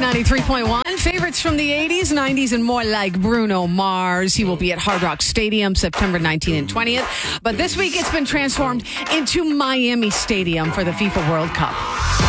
93.1. Favorites from the 80s, 90s, and more like Bruno Mars. He will be at Hard Rock Stadium September 19th and 20th. But this week it's been transformed into Miami Stadium for the FIFA World Cup.